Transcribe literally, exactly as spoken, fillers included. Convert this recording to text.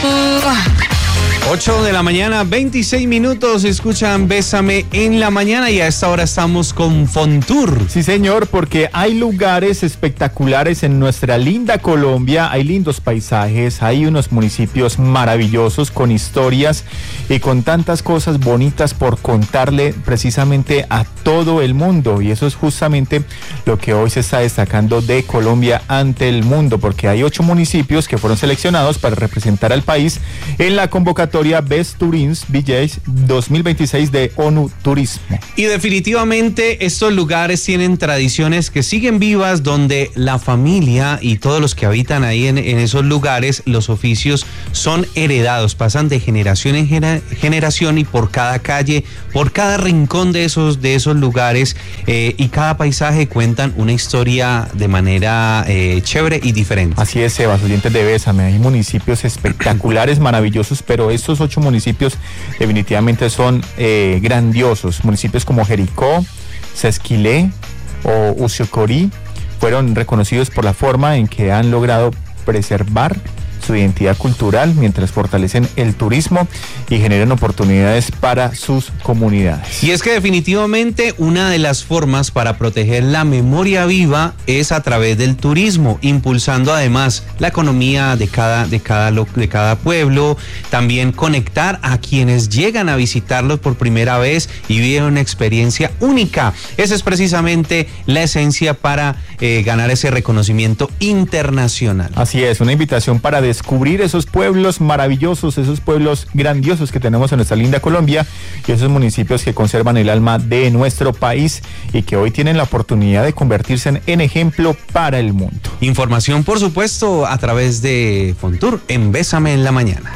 ocho de la mañana, veintiséis minutos, escuchan Bésame en la mañana y a esta hora estamos con Fontour. Sí, señor, porque hay lugares espectaculares en nuestra linda Colombia, hay lindos paisajes, hay unos municipios maravillosos con historias y con tantas cosas bonitas por contarle precisamente a todo el mundo, y eso es justamente lo que hoy se está destacando de Colombia ante el mundo, porque hay ocho municipios que fueron seleccionados para representar al país en la convocatoria Best Tourism Villages dos mil veintiséis de ONU Turismo. Y definitivamente estos lugares tienen tradiciones que siguen vivas, donde la familia y todos los que habitan ahí en, en esos lugares, los oficios son heredados, pasan de generación en gena, generación, y por cada calle, por cada rincón de esos, de esos lugares eh, y cada paisaje cuentan una historia de manera eh, chévere y diferente. Así es, Sebas, oyentes de Bésame, hay municipios espectaculares, maravillosos, pero estos ocho municipios definitivamente son eh, grandiosos. Municipios como Jericó, Sesquilé o Uciocorí fueron reconocidos por la forma en que han logrado preservar su identidad cultural mientras fortalecen el turismo y generan oportunidades para sus comunidades. Y es que definitivamente una de las formas para proteger la memoria viva es a través del turismo, impulsando además la economía de cada, de cada, de cada pueblo, también conectar a quienes llegan a visitarlos por primera vez y viven una experiencia única. Esa es precisamente la esencia para eh, ganar ese reconocimiento internacional. Así es, una invitación para descubrir esos pueblos maravillosos, esos pueblos grandiosos que tenemos en nuestra linda Colombia, y esos municipios que conservan el alma de nuestro país y que hoy tienen la oportunidad de convertirse en, en ejemplo para el mundo. Información, por supuesto, a través de Fontour en Bésame en la mañana.